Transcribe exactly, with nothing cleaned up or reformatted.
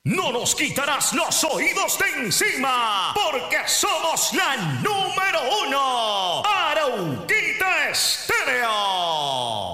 No nos quitarás los oídos de encima, porque somos la número